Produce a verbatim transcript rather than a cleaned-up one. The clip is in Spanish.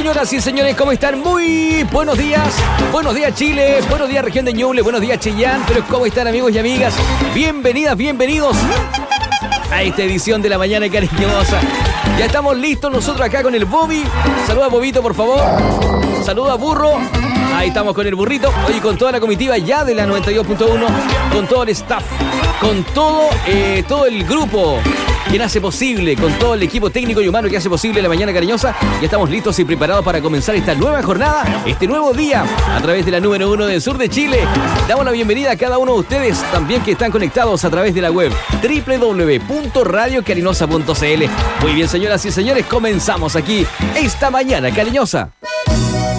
Señoras y señores, ¿cómo están? Muy buenos días. Buenos días, Chile. Buenos días, región de Ñuble. Buenos días, Chillán. Pero ¿cómo están, amigos y amigas? Bienvenidas, bienvenidos a esta edición de La Mañana Cariñosa. Ya estamos listos nosotros acá con el Bobby. Saluda a Bobito, por favor. Saluda a Burro. Ahí estamos con el burrito. Hoy con toda la comitiva ya de la noventa y dos punto uno. Con todo el staff. Con todo, eh, todo el grupo quien hace posible, con todo el equipo técnico y humano que hace posible La Mañana Cariñosa. Ya estamos listos y preparados para comenzar esta nueva jornada, este nuevo día, a través de la número uno del sur de Chile. Damos la bienvenida a cada uno de ustedes, también que están conectados a través de la web doble u doble u doble u punto radio carinosa punto c l. Muy bien, señoras y señores, comenzamos aquí esta Mañana Cariñosa.